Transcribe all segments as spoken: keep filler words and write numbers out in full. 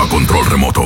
a control remoto.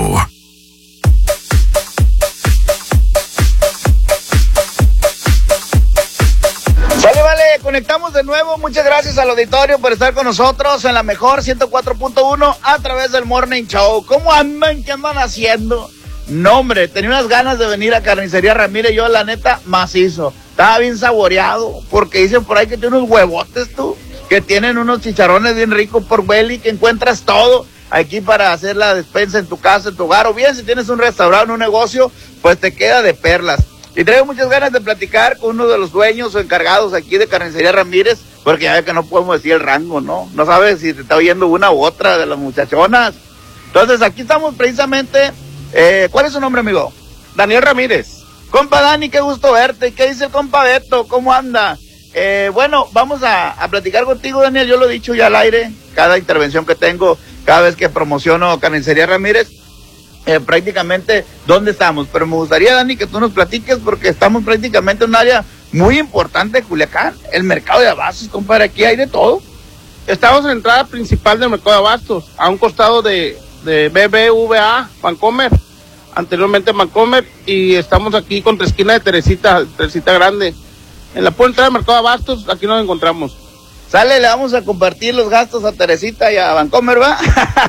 Vale, vale, conectamos de nuevo. Muchas gracias al auditorio por estar con nosotros en la mejor ciento cuatro punto uno a través del Morning Show. ¿Cómo andan? ¿Qué andan haciendo? No, hombre, tenía unas ganas de venir a Carnicería Ramírez. Yo, la neta, macizo. Estaba bien saboreado, porque dicen por ahí que tiene unos huevotes, tú, que tienen unos chicharrones bien ricos por Belly, que encuentras todo aquí para hacer la despensa en tu casa, en tu hogar, o bien si tienes un restaurante, un negocio, pues te queda de perlas. Y traigo muchas ganas de platicar con uno de los dueños o encargados aquí de Carnicería Ramírez, porque ya ve que no podemos decir el rango, ¿no? No sabes si te está oyendo una u otra de las muchachonas. Entonces, aquí estamos precisamente. Eh, ¿Cuál es su nombre, amigo? Daniel Ramírez. Compa Dani, qué gusto verte. ¿Qué dice el compa Beto? ¿Cómo anda? Eh, bueno, vamos a, a platicar contigo, Daniel. Yo lo he dicho ya al aire, cada intervención que tengo, cada vez que promociono Carnicería Ramírez. Eh, prácticamente dónde estamos, pero me gustaría, Dani, que tú nos platiques, porque estamos prácticamente en un área muy importante de Culiacán, el mercado de abastos, compadre. Aquí hay de todo. Estamos en la entrada principal del mercado de abastos, a un costado de, de B B V A, Vancomer, anteriormente Vancomer, y estamos aquí contra esquina de Teresita, Teresita Grande. En la puerta del mercado de abastos, aquí nos encontramos. Sale, le vamos a compartir los gastos a Teresita y a Vancomer, ¿va?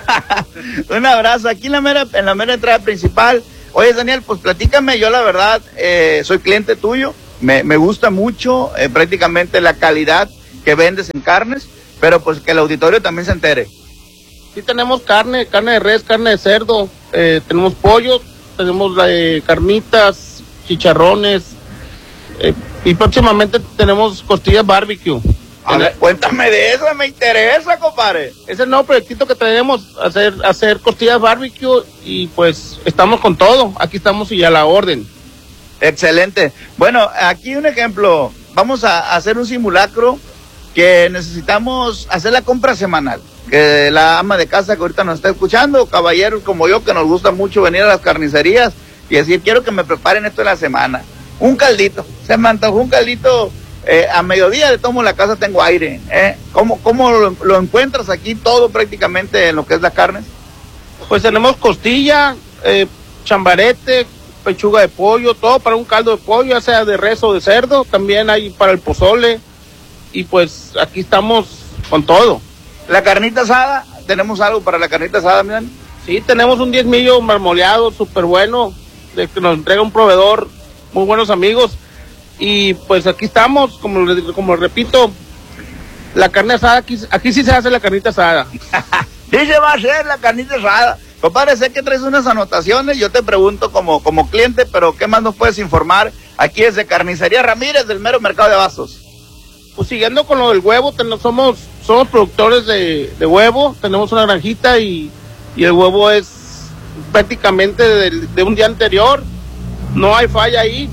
Un abrazo, aquí en la mera, en la mera entrada principal. Oye, Daniel, pues platícame. Yo la verdad, eh, soy cliente tuyo, me, me gusta mucho eh, prácticamente la calidad que vendes en carnes, pero pues que el auditorio también se entere. Sí, tenemos carne, carne de res, carne de cerdo, eh, tenemos pollo, tenemos eh, carnitas, chicharrones, eh, y próximamente tenemos costillas barbecue. A ver, cuéntame de eso, me interesa, compadre. Es el nuevo proyectito que tenemos, hacer hacer costillas barbecue, y pues estamos con todo, aquí estamos y a la orden. Excelente. Bueno, aquí un ejemplo, vamos a hacer un simulacro que necesitamos hacer la compra semanal, que la ama de casa que ahorita nos está escuchando, caballeros como yo que nos gusta mucho venir a las carnicerías y decir, quiero que me preparen esto en la semana. Un caldito, se me antojó un caldito. Eh, a mediodía de tomo la casa tengo aire, ¿eh? ¿Cómo, cómo lo, lo encuentras aquí todo prácticamente en lo que es la carne? Pues tenemos costilla, eh, chambarete, pechuga de pollo, todo para un caldo de pollo, ya sea de res o de cerdo, también hay para el pozole, y pues aquí estamos con todo. La carnita asada, ¿tenemos algo para la carnita asada, miren? Sí, tenemos un diezmillo marmoleado súper bueno, de que nos entrega un proveedor, muy buenos amigos. Y pues aquí estamos, como, como repito, la carne asada, aquí, aquí sí se hace la carnita asada. Sí se va a hacer la carnita asada. Compadre, sé que traes unas anotaciones, yo te pregunto como, como cliente, pero ¿qué más nos puedes informar? Aquí es de Carnicería Ramírez, del mero mercado de abastos. Pues siguiendo con lo del huevo, tenemos, somos, somos productores de, de huevo, tenemos una granjita y, y el huevo es prácticamente de, de un día anterior, no hay falla ahí,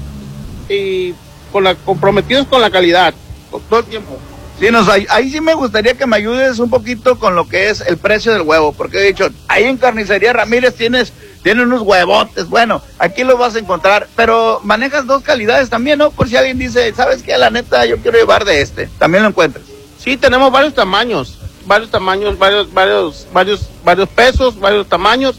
y con la, comprometidos con la calidad, con todo el tiempo. Sí, nos, ahí, ahí sí me gustaría que me ayudes un poquito con lo que es el precio del huevo, porque he dicho, ahí en Carnicería Ramírez tienes, tienes unos huevotes, bueno, aquí los vas a encontrar, pero manejas dos calidades también, ¿no? Por si alguien dice, ¿sabes qué? La neta, yo quiero llevar de este, también lo encuentras. Sí, tenemos varios tamaños, varios tamaños, varios, varios, varios, varios pesos, varios tamaños,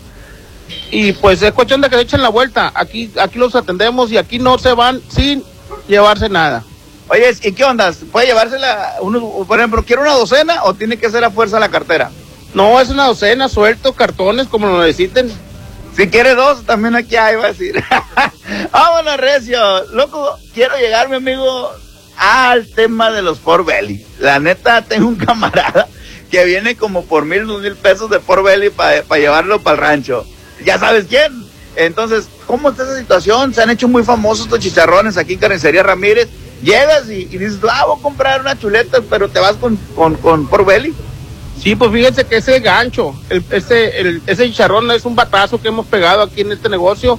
y pues es cuestión de que le echen la vuelta, aquí, aquí los atendemos y aquí no se van sin llevarse nada. Oye, ¿y qué onda? ¿Puede llevársela, uno, por ejemplo, quiere una docena o tiene que ser a fuerza la cartera? No, es una docena, suelto, cartones, como lo necesiten. Si quiere dos, también aquí hay, va a decir. Vámonos, recio. Loco, quiero llegar, mi amigo, al tema de los Pork Belly. La neta, tengo un camarada que viene como por mil, dos mil pesos de Pork Belly para pa llevarlo para el rancho. Ya sabes quién. Entonces, ¿cómo está esa situación? Se han hecho muy famosos estos chicharrones aquí en Carnicería Ramírez. Llegas y, y dices, ah, voy a comprar una chuleta, pero te vas con, con, con Pork Belly. Sí, pues fíjense que ese gancho, el, ese, el, ese chicharrón es un batazo que hemos pegado aquí en este negocio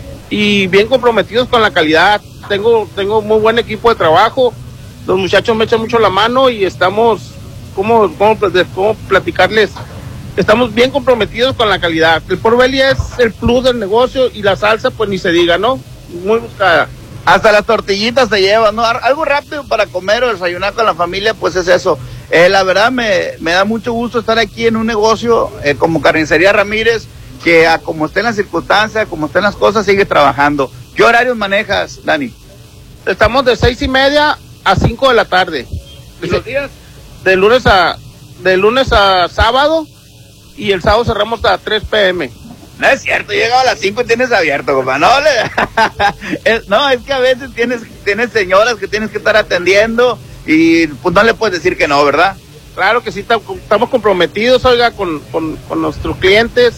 y bien comprometidos con la calidad. Tengo, tengo muy buen equipo de trabajo, los muchachos me echan mucho la mano y estamos, ¿cómo, cómo, cómo platicarles? Estamos bien comprometidos con la calidad. El Pork Belly es el plus del negocio y la salsa, pues ni se diga, ¿no? Muy buscada. Hasta las tortillitas te llevan, ¿no? Algo rápido para comer o desayunar con la familia, pues es eso. Eh, la verdad me, me da mucho gusto estar aquí en un negocio eh, como Carnicería Ramírez, que a como estén las circunstancias, como estén las cosas, sigue trabajando. ¿Qué horarios manejas, Dani? Estamos de seis y media a cinco de la tarde. ¿Y los días? De lunes a, de lunes a sábado, y el sábado cerramos a tres pe eme. No es cierto, llega a las cinco y tienes abierto, compa. No, le... es, no, es que a veces tienes, tienes señoras que tienes que estar atendiendo y pues no le puedes decir que no, ¿verdad? Claro que sí, estamos comprometidos, oiga, con, con, con nuestros clientes,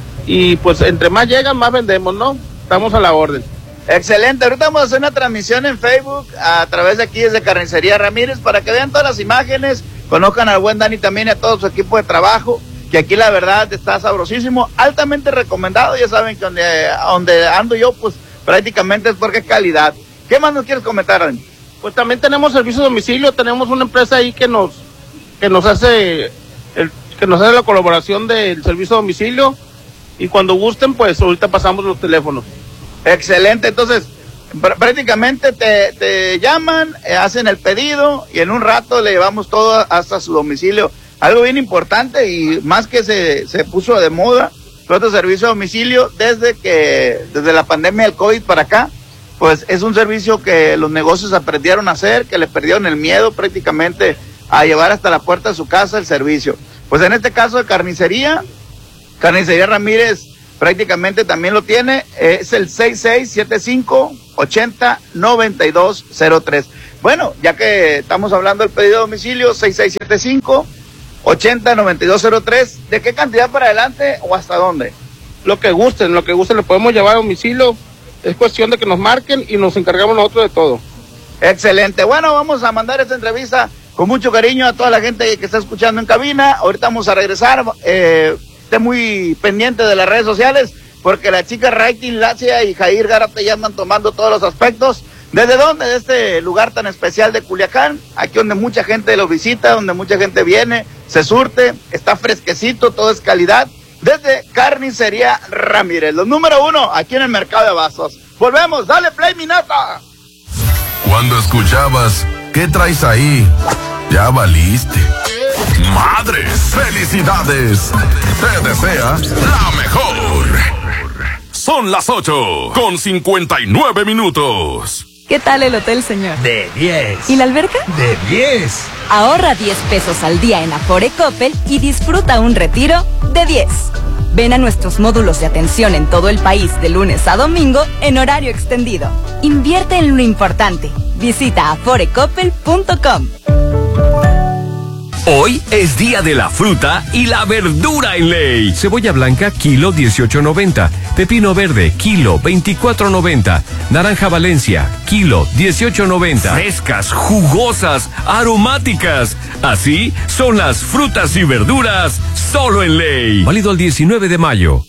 y pues entre más llegan, más vendemos, ¿no? Estamos a la orden. Excelente, ahorita vamos a hacer una transmisión en Facebook a través de aquí desde Carnicería Ramírez para que vean todas las imágenes, conozcan al buen Dani también y a todo su equipo de trabajo, que aquí la verdad está sabrosísimo, altamente recomendado. Ya saben que donde, donde ando yo pues prácticamente es porque es calidad. ¿Qué más nos quieres comentar, Dani? Pues también tenemos servicio de domicilio, tenemos una empresa ahí que nos que nos hace el, que nos hace la colaboración del servicio de domicilio, y cuando gusten pues ahorita pasamos los teléfonos. Excelente, entonces pr- prácticamente te, te llaman, eh, hacen el pedido y en un rato le llevamos todo hasta su domicilio. Algo bien importante y más que se, se puso de moda, todo este servicio a domicilio desde que, desde la pandemia del COVID para acá, pues es un servicio que los negocios aprendieron a hacer, que le perdieron el miedo prácticamente a llevar hasta la puerta de su casa el servicio. Pues en este caso de carnicería, Carnicería Ramírez prácticamente también lo tiene, es el seis seis siete cinco, ocho cero, nueve dos cero tres. Bueno, ya que estamos hablando del pedido de domicilio, seis seis siete cinco, ocho cero, nueve dos cero tres, ¿de qué cantidad para adelante o hasta dónde? Lo que gusten, lo que gusten, le podemos llevar a domicilio, es cuestión de que nos marquen y nos encargamos nosotros de todo. Excelente, bueno, vamos a mandar esta entrevista con mucho cariño a toda la gente que está escuchando en cabina. Ahorita vamos a regresar, eh, esté muy pendiente de las redes sociales, porque la chica Rating Lacia y Jair Gárate ya andan tomando todos los aspectos. ¿Desde dónde? De este lugar tan especial de Culiacán, aquí donde mucha gente lo visita, donde mucha gente viene, se surte, está fresquecito, todo es calidad. Desde Carnicería Ramírez, los número uno aquí en el mercado de abastos. Volvemos, dale play, mi nata. Cuando escuchabas, ¿qué traes ahí? Ya valiste. ¡Madres! ¡Felicidades! Te desea la mejor. Son las ocho con cincuenta y nueve minutos. ¿Qué tal el hotel, señor? De diez. ¿Y la alberca? De diez. Ahorra diez pesos al día en Afore Coppel y disfruta un retiro de diez. Ven a nuestros módulos de atención en todo el país de lunes a domingo en horario extendido. Invierte en lo importante. Visita afore coppel punto com. Hoy es día de la fruta y la verdura en ley. Cebolla blanca, kilo dieciocho noventa. Pepino verde, kilo veinticuatro noventa. Naranja Valencia, kilo dieciocho noventa. Frescas, jugosas, aromáticas. Así son las frutas y verduras solo en ley. Válido el diecinueve de mayo.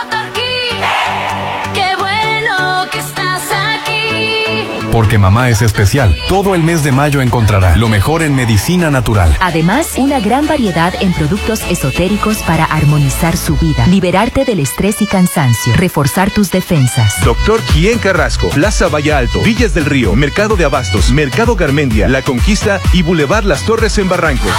Porque mamá es especial. Todo el mes de mayo encontrará lo mejor en medicina natural. Además, una gran variedad en productos esotéricos para armonizar su vida, liberarte del estrés y cansancio, reforzar tus defensas. Doctor Quien Carrasco, Plaza Valle Alto, Villas del Río, Mercado de Abastos, Mercado Garmendia, La Conquista y Boulevard Las Torres en Barrancos.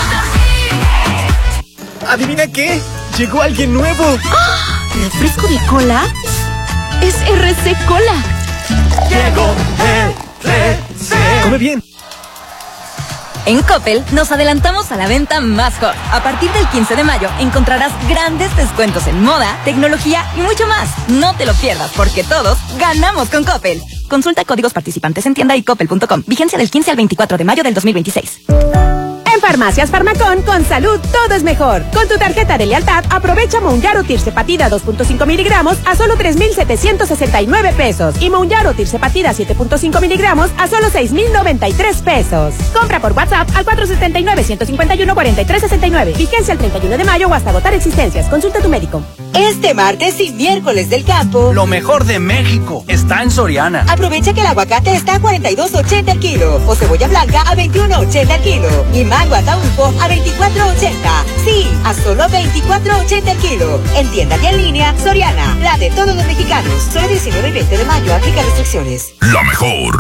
¿Adivina qué? Llegó alguien nuevo. ¡Ah! ¿Refresco de cola? Es R C Cola. Llegó el R C. Come bien. En Coppel nos adelantamos a la venta más hot. A partir del quince de mayo encontrarás grandes descuentos en moda, tecnología y mucho más. No te lo pierdas porque todos ganamos con Coppel. Consulta códigos participantes en tienda y coppel punto com. Vigencia del quince al veinticuatro de mayo del dos mil veintiséis. En Farmacias Farmacón, con salud todo es mejor. Con tu tarjeta de lealtad, aprovecha Mounjaro Tirzepatida dos punto cinco miligramos a solo tres mil setecientos sesenta y nueve pesos. Y Mounjaro Tirzepatida siete punto cinco miligramos a solo seis mil noventa y tres pesos. Compra por WhatsApp al cuatro siete nueve, uno cinco uno, cuatro tres seis nueve. Vigencia el treinta y uno de mayo o hasta agotar existencias. Consulta a tu médico. Este martes y miércoles del campo, lo mejor de México está en Soriana. Aprovecha que el aguacate está a cuarenta y dos ochenta el kilo. O cebolla blanca a veintiuno ochenta el kilo. Y mango ataulfo a veinticuatro ochenta. Sí, a solo veinticuatro ochenta el kilo. En tienda y en línea, Soriana, la de todos los mexicanos. Solo diecinueve y veinte de mayo, aplica restricciones. La mejor.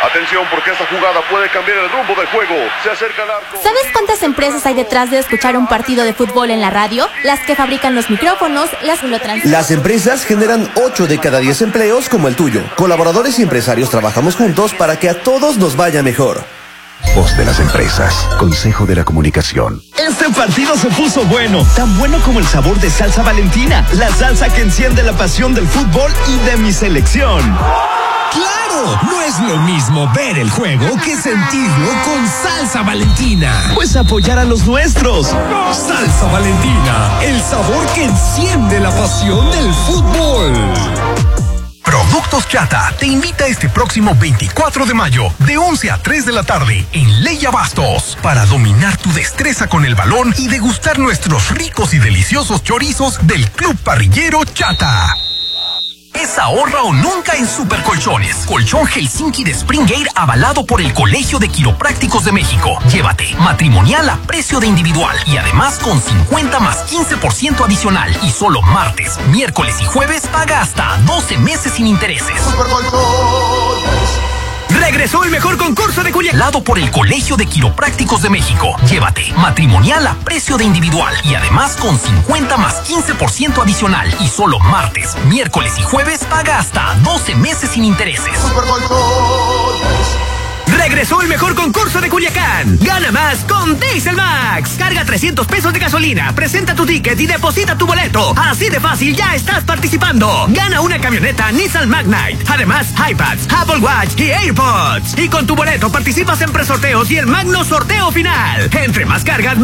Atención, porque esta jugada puede cambiar el rumbo del juego. Se acerca al arco. ¿Sabes cuántas empresas hay detrás de escuchar un partido de fútbol en la radio? Las que fabrican los micrófonos, las que lo transmiten. Las empresas generan ocho de cada diez empleos como el tuyo. Colaboradores y empresarios trabajamos juntos para que a todos nos vaya mejor. Voz de las empresas. Consejo de la Comunicación. Este partido se puso bueno. Tan bueno como el sabor de salsa Valentina. La salsa que enciende la pasión del fútbol y de mi selección. ¡Claro! No es lo mismo ver el juego que sentirlo con salsa Valentina. Pues apoyar a los nuestros. Salsa Valentina. El sabor que enciende la pasión del fútbol. Productos Chata te invita este próximo veinticuatro de mayo de once a tres de la tarde en Ley Abastos para dominar tu destreza con el balón y degustar nuestros ricos y deliciosos chorizos del Club Parrillero Chata. Es ahorra o nunca en Supercolchones. Colchón Helsinki de Spring Air avalado por el Colegio de Quiroprácticos de México. Llévate matrimonial a precio de individual y además con cincuenta más quince por ciento adicional. Y solo martes, miércoles y jueves paga hasta doce meses sin intereses. Supercolchones. Regresó el mejor concurso de Culiacán. Lado por el Colegio de Quiroprácticos de México. Llévate matrimonial a precio de individual y además con cincuenta más quince por ciento adicional. Y solo martes, miércoles y jueves paga hasta doce meses sin intereses. Regresó el mejor concurso de Culiacán. Gana más con Diesel Max. Carga trescientos pesos de gasolina, presenta tu ticket y deposita tu boleto. Así de fácil ya estás participando. Gana una camioneta Nissan Magnite. Además, iPads, Apple Watch y AirPods. Y con tu boleto participas en presorteos y el magno sorteo final. Entre más cargas,